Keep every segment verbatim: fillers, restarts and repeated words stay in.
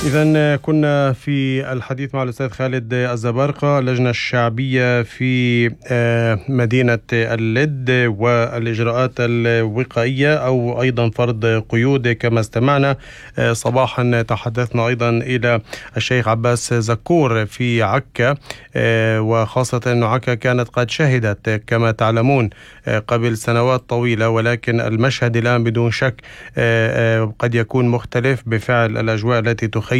إذن كنا في الحديث مع الأستاذ خالد الزبارقة، اللجنة الشعبية في مدينة اللد والإجراءات الوقائية أو أيضا فرض قيود. كما استمعنا صباحا تحدثنا أيضا إلى الشيخ عباس زكور في عكا، وخاصة أن عكا كانت قد شهدت كما تعلمون قبل سنوات طويلة، ولكن المشهد الآن بدون شك قد يكون مختلف بفعل الأجواء التي تخيم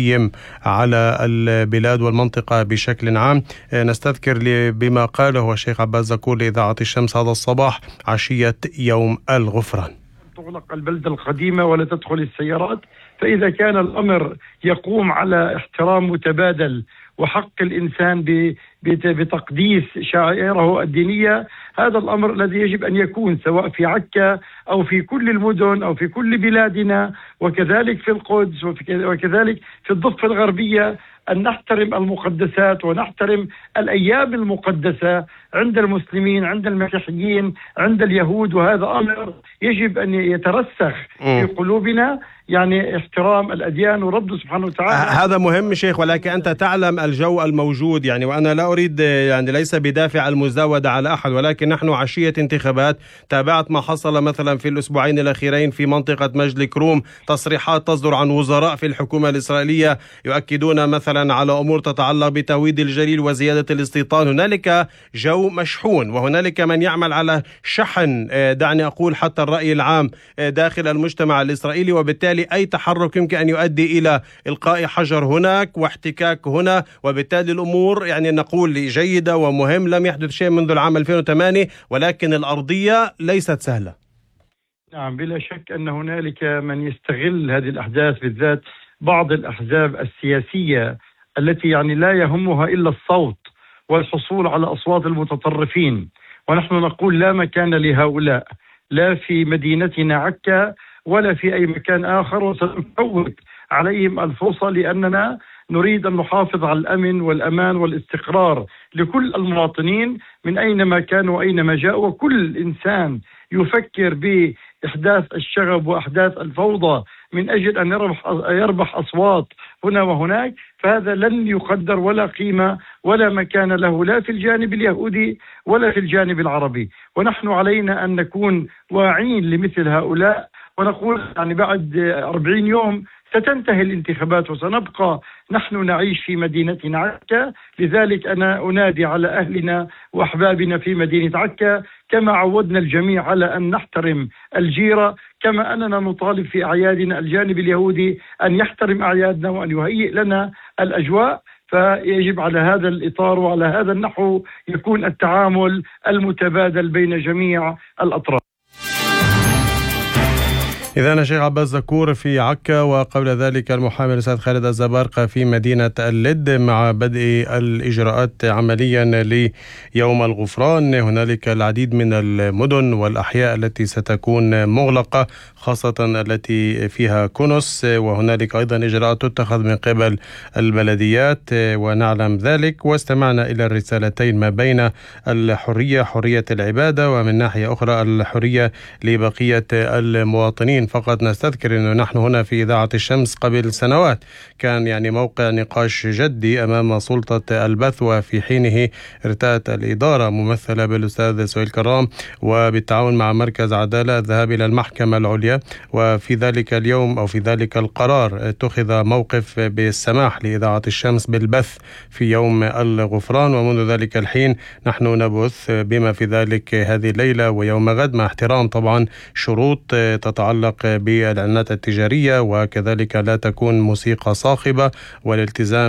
على البلاد والمنطقة بشكل عام. نستذكر بما قاله الشيخ عباس زكور لإذاعة الشمس هذا الصباح عشية يوم الغفران. تغلق البلدة القديمة ولا تدخل السيارات، فإذا كان الأمر يقوم على احترام متبادل وحق الإنسان بتقديس شعائره الدينية، هذا الأمر الذي يجب أن يكون سواء في عكا أو في كل المدن أو في كل بلادنا، وكذلك في القدس وكذلك في الضفة الغربية، أن نحترم المقدسات ونحترم الأيام المقدسة عند المسلمين، عند المسيحيين، عند اليهود، وهذا أمر يجب أن يترسخ في قلوبنا، يعني احترام الأديان ورب سبحانه وتعالى. هذا مهم شيخ، ولكن أنت تعلم الجو الموجود يعني، وأنا لا أريد يعني ليس بدافع المزاودة على أحد، ولكن نحن عشية انتخابات. تابعت ما حصل مثلا في الأسبوعين الأخيرين في منطقة مجد كروم، تصريحات تصدر عن وزراء في الحكومة الإسرائيلية يؤكدون مثلا على أمور تتعلق بتهويد الجليل وزيادة الاستيطان. هنالك جو مشحون، وهنالك من يعمل على شحن دعني أقول حتى الرأي العام داخل المجتمع الإسرائيلي، وبالتالي أي تحرك يمكن أن يؤدي إلى إلقاء حجر هناك واحتكاك هنا، وبالتالي الأمور يعني نقول جيدة ومهم. لم يحدث شيء منذ العام ألفين وثمانية، ولكن الأرضية ليست سهلة. نعم، بلا شك أن هنالك من يستغل هذه الأحداث، بالذات بعض الأحزاب السياسية التي يعني لا يهمها إلا الصوت والحصول على أصوات المتطرفين، ونحن نقول لا مكان لهؤلاء لا في مدينتنا عكا ولا في أي مكان آخر، وسنفوت عليهم الفرصة، لأننا نريد أن نحافظ على الأمن والأمان والاستقرار لكل المواطنين من أينما كانوا وأينما جاءوا، وكل إنسان يفكر بإحداث الشغب وإحداث الفوضى من أجل أن يربح, يربح أصوات هنا وهناك، فهذا لن يقدر ولا قيمة ولا مكان له لا في الجانب اليهودي ولا في الجانب العربي. ونحن علينا أن نكون واعين لمثل هؤلاء، ونقول يعني بعد أربعين يوم ستنتهي الانتخابات وسنبقى نحن نعيش في مدينتنا عكا. لذلك أنا أنادي على أهلنا وأحبابنا في مدينة عكا، كما عودنا الجميع على أن نحترم الجيرة، كما أننا نطالب في أعيادنا الجانب اليهودي أن يحترم أعيادنا وأن يهيئ لنا الأجواء. فيجب على هذا الإطار وعلى هذا النحو يكون التعامل المتبادل بين جميع الأطراف. إذن الشيخ عباس زكور في عكا، وقبل ذلك المحامي الأستاذ خالد الزبارقة في مدينة اللد مع بدء الإجراءات عمليا ليوم الغفران. هنالك العديد من المدن والأحياء التي ستكون مغلقة، خاصة التي فيها كنس، وهنالك أيضا إجراءات تتخذ من قبل البلديات ونعلم ذلك. واستمعنا إلى الرسالتين ما بين الحرية، حرية العبادة، ومن ناحية أخرى الحرية لبقية المواطنين. فقط نستذكر أنه نحن هنا في إذاعة الشمس قبل سنوات كان يعني موقع نقاش جدي أمام سلطة البث، وفي حينه ارتأت الإدارة ممثلة بالأستاذ سهيل كرام وبالتعاون مع مركز عدالة الذهاب إلى المحكمة العليا، وفي ذلك اليوم أو في ذلك القرار اتخذ موقف بالسماح لإذاعة الشمس بالبث في يوم الغفران، ومنذ ذلك الحين نحن نبث بما في ذلك هذه الليلة ويوم غد، مع احترام طبعا شروط تتعلق بالإعلانات التجارية، وكذلك لا تكون موسيقى صاخبة، والالتزام